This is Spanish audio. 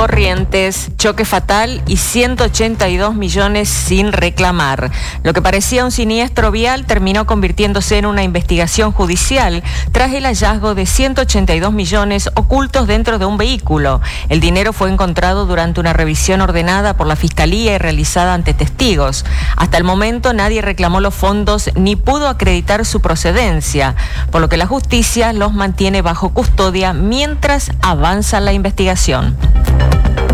Corrientes, choque fatal y 182 millones sin reclamar. Lo que parecía un siniestro vial terminó convirtiéndose en una investigación judicial tras el hallazgo de 182 millones ocultos dentro de un vehículo. El dinero fue encontrado durante una revisión ordenada por la Fiscalía y realizada ante testigos. Hasta el momento nadie reclamó los fondos ni pudo acreditar su procedencia, por lo que la justicia los mantiene bajo custodia mientras avanza la investigación.